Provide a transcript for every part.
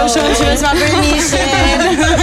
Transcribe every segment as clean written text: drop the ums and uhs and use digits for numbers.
u shohim që vetëm përmishin.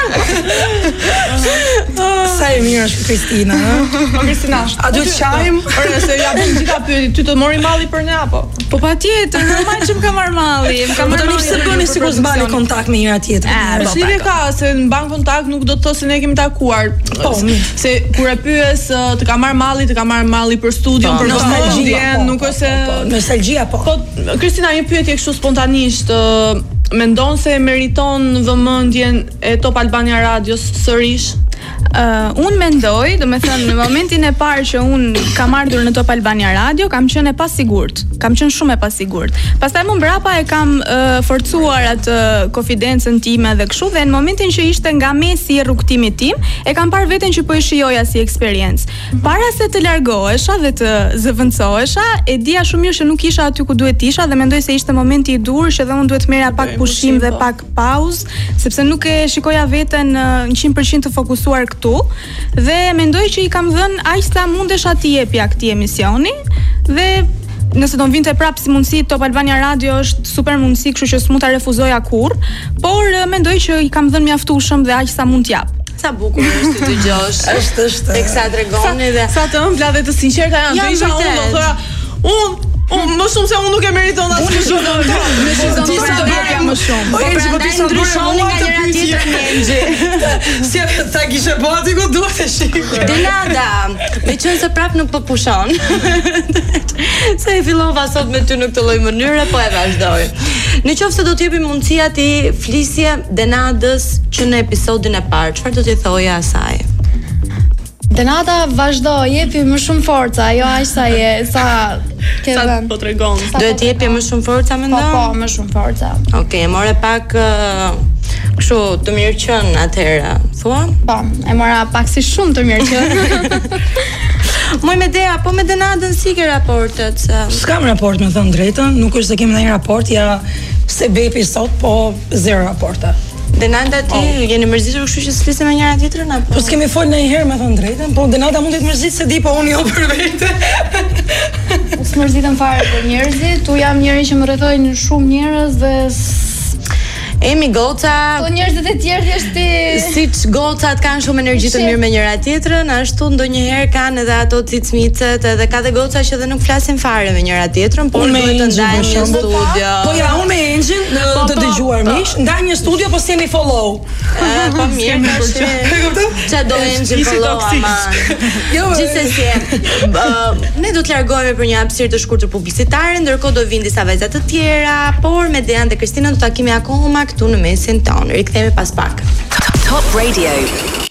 Sa e mirë është Kristina, Kristina, a duhet qajm? Ore, se ja bën gjitha pyetje, ty të mori malli për ne apo? Po patjetër, normal që më ka marr malli. Më ka Po marr tani malli. pse bëni sikur s'bani kontakt me njëra tjetrën? Çfarë ka se në ban kontakt nuk do të thosë se ne kemi takuar. Po, se kur e pyes të ka marr malli për studion, për nostalgjien, nuk është se nostalgjia po. Po Kristina, një pyetje kështu spontanisht, mendon se meriton vëmendjen e Top Albania Radios sërish? Unë mendoj, do me thënë, në momentin e parë që unë kam ardhur në Top Albania Radio, kam qenë e pasigurt. Kam qenë shumë e pasigurt. Pastaj më mbrapa e kam forcuar atë konfidencën time dhe kështu, dhe në momentin që ishte nga mesi i rrugtimit tim, e kam parë veten që po e shijoja si eksperiencë. Para se të largohesha dhe të zëvendësohesha, e dija shumë mirë që nuk isha aty ku duhet isha dhe mendoj se ishte momenti i dur që dhe unë duhet merja pak pushim dhe pak pauzë, sepse nuk e shikoja veten 100% të fokusuar këtu, dhe mendoj që i kam dhënë aq sa mundesha t'i jepja këtij emisioni, dhe nëse do vinte prapë si mundësi, Top Albania Radio është super mundësi, kështu që s'mund ta refuzoja kurrë, por mendoj që i kam dhënë mjaftueshëm dhe aq sa mund t'jap. Sa bukur është të dëgjosh. Është. Teksa tregoni dhe sa të ëmbla dhe të sinqerta janë. Ja, isha unë do thoya, unë më shumë se unë nuk e meriton asgjë. Me shizon Ti sa bëja më shumë. Po prandaj ndryshoni nga njëra tjetra Nenxhi. Si ta kishe bati ku duhet e shikoj. Denada, meqense prap nuk po pushon. Se e fillova sot me ty në këtë lloj mënyre, po e vazhdoj. Në qoftë se do t'jepi mundësia ti flisje Denadës që në episodin e parë, çfarë do t'i thoje asaj? Denada, vazhdo, jepi më shumë forca, jo aq sa ke vënë. Po tregon. Do të jepi më shumë forca mendon? Po, më shumë forca. Okej, more pak kështu të mirë qen atëherë, thua? Po, e mora pak si shumë të mirë qen. Moj me Dea, po me Denadën si ke raportet? S'kam raport me thënë drejtën, nuk është se kemi ndonjë raport, ja se bepi sot, po zero raporta. Denada ti jeni mërzitur kështu që s'flisni me njëra tjetrën apo? Po s'kemi fol ndonjëherë me thënë drejtën, po Denada mund të të mërzit se di, po unë jo për vete. S'mërzitem fare për njerëzit, u jam njëri që më rrethojnë shumë njerëz dhe Emi goca. Po njerëzit e tjerë thjesht siç gocat kanë shumë energji të mirë me njëra tjetrën, ashtu ndonjëherë kanë edhe ato cicmicet, edhe ka dhe goca që edhe nuk flasin fare me njëra tjetrën, por duhet të ndajnë një studio. Po ja, unë me Engjin të dëgjuar mish, ndaj një studio po s'jemi follow. Po mirë, ç'a do Engji follow ama. Gjithsesi, ne do të largohemi për një hapësirë të shkurtër publicitare, ndërkohë do vinë disa vajza të tjera, por me Dean dhe Kristinën do ta kemi akoma këtu në mesin tonë. Rikthehemi pas pak. Top Radio.